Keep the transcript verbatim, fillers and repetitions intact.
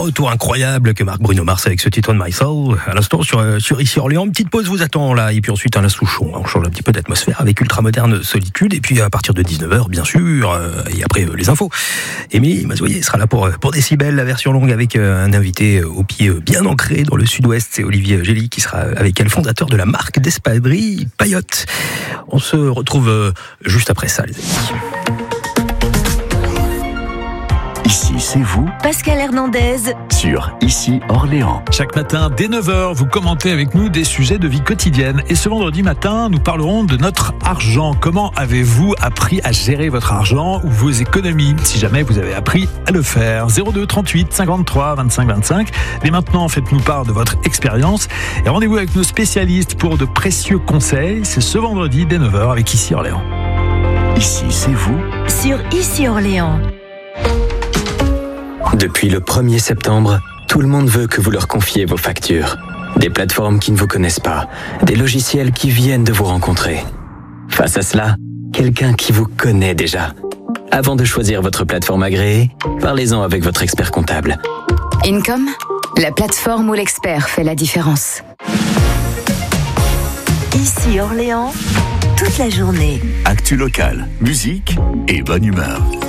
retour incroyable que marque Bruno Mars avec ce titre de My Soul. À l'instant sur, sur Ici Orléans, une petite pause vous attend là, et puis ensuite un Souchon. On change un petit peu d'atmosphère avec Ultramoderne Solitude, et puis à partir de dix-neuf heures bien sûr, euh, et après euh, les infos. Émilie Mazoyer sera là pour, pour Décibel, la version longue avec euh, un invité euh, au pied euh, bien ancré dans le sud-ouest, c'est Olivier Gély qui sera avec elle, fondateur de la marque d'espadrilles Payotte. On se retrouve euh, juste après ça les amis. Ici, c'est vous, Pascal Hernandez, sur Ici Orléans. Chaque matin, dès neuf heures, vous commentez avec nous des sujets de vie quotidienne. Et ce vendredi matin, nous parlerons de notre argent. Comment avez-vous appris à gérer votre argent ou vos économies, si jamais vous avez appris à le faire? zéro deux trente-huit cinquante-trois vingt-cinq vingt-cinq. Dès maintenant, faites-nous part de votre expérience. Et rendez-vous avec nos spécialistes pour de précieux conseils. C'est ce vendredi, dès neuf heures, avec Ici Orléans. Ici, c'est vous, sur Ici Orléans. Depuis le premier septembre, tout le monde veut que vous leur confiez vos factures. Des plateformes qui ne vous connaissent pas, des logiciels qui viennent de vous rencontrer. Face à cela, quelqu'un qui vous connaît déjà. Avant de choisir votre plateforme agréée, parlez-en avec votre expert comptable. Income, la plateforme où l'expert fait la différence. Ici Orléans, toute la journée. actu locale, musique et bonne humeur.